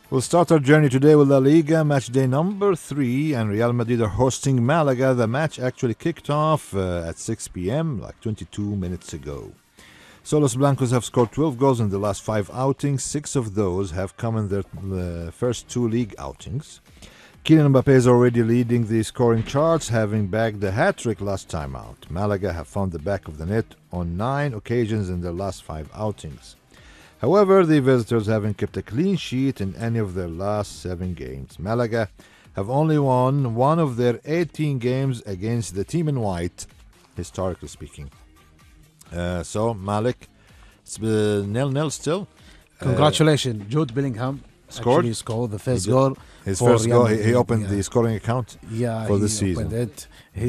We'll start our journey today with La Liga, match day number 3, and Real Madrid are hosting Malaga. The match actually kicked off at 6 p.m., like 22 minutes ago. So Los Blancos have scored 12 goals in the last 5 outings. 6 of those have come in their first 2 league outings. Kylian Mbappé is already leading the scoring charts, having bagged a hat-trick last time out. Malaga have found the back of the net on 9 occasions in their last 5 outings. However, the visitors haven't kept a clean sheet in any of their last 7 games. Malaga have only won 1 of their 18 games against the team in white, historically speaking. So, Malik, it's 0-0 still. Congratulations, Jude Bellingham Scored? actually scored the first goal. His for first goal, Real he Madrid, opened the scoring account for the season. Opened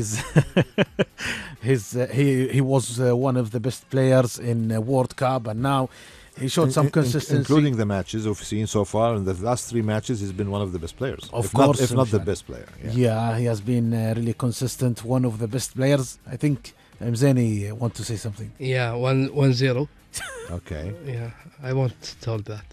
it. He was one of the best players in World Cup, and now he showed some consistency. Including the matches we've seen so far. In the last 3 matches, he's been one of the best players. Of course. If not the best player. Yeah, he has been really consistent, one of the best players. I think Mzeni want to say something. Yeah, 1-0. Okay. Yeah, I won't tell that.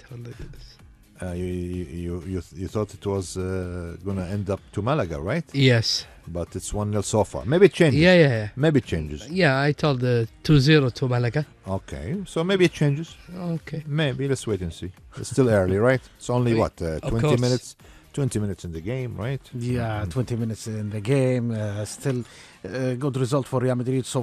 You thought it was going to end up to Malaga, right? Yes. But it's 1-0 so far. Maybe it changes. Yeah. Maybe it changes. Yeah, I told 2-0 to Malaga. Okay, so maybe it changes. Okay. Maybe. Let's wait and see. It's still early, right? It's only, 20 course. minutes? 20 minutes in the game, right? Yeah, 20 minutes in the game. Still good result for Real Madrid so